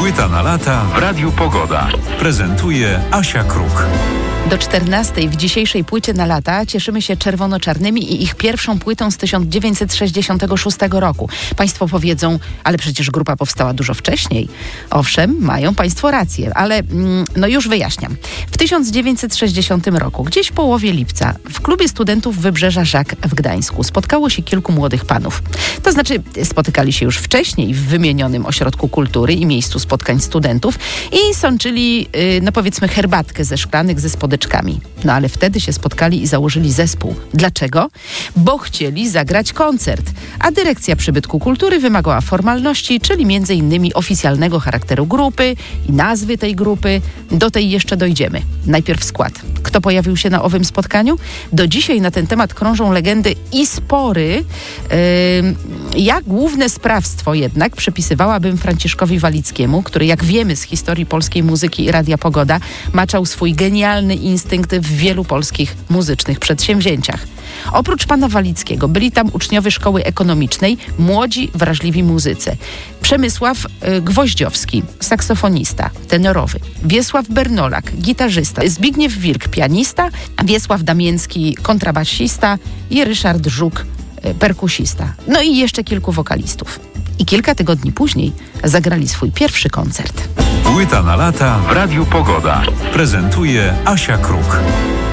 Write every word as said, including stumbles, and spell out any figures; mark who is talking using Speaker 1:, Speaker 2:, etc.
Speaker 1: Płyta na lata w Radiu Pogoda. Prezentuje Asia Kruk.
Speaker 2: Do czternastej w dzisiejszej Płycie na lata cieszymy się Czerwono-Czarnymi i ich pierwszą płytą z tysiąc dziewięćset sześćdziesiątego szóstego roku. Państwo powiedzą, ale przecież grupa powstała dużo wcześniej. Owszem, mają Państwo rację, ale mm, no już wyjaśniam. W tysiąc dziewięćset sześćdziesiątym roku, gdzieś w połowie lipca, w klubie studentów Wybrzeża Żak w Gdańsku spotkało się kilku młodych panów. To znaczy spotykali się już wcześniej w wymienionym ośrodku kultury i miejscu spotkań studentów i sączyli, yy, no powiedzmy, herbatkę ze szklanek ze spodeczkami. No ale wtedy się spotkali i założyli zespół. Dlaczego? Bo chcieli zagrać koncert, a dyrekcja przybytku kultury wymagała formalności, czyli między innymi oficjalnego charakteru grupy i nazwy tej grupy. Do tej jeszcze dojdziemy. Najpierw skład. Kto pojawił się na owym spotkaniu? Do dzisiaj na ten temat krążą legendy i spory. Yy, ja główne sprawstwo jednak przypisywałabym Franciszkowi Walickiemu, który, jak wiemy z historii polskiej muzyki i Radia Pogoda, maczał swój genialny instynkt w wielu polskich muzycznych przedsięwzięciach. Oprócz pana Walickiego byli tam uczniowie szkoły ekonomicznej, młodzi, wrażliwi muzycy. Przemysław y, Gwoździowski, saksofonista, tenorowy. Wiesław Bernolak, gitarzysta. Zbigniew Wilk, pianista. Wiesław Damięcki, kontrabasista i Ryszard Żuk, y, perkusista. No i jeszcze kilku wokalistów. I kilka tygodni później zagrali swój pierwszy koncert.
Speaker 1: Płyta na lata w Radiu Pogoda. Prezentuje Asia Kruk.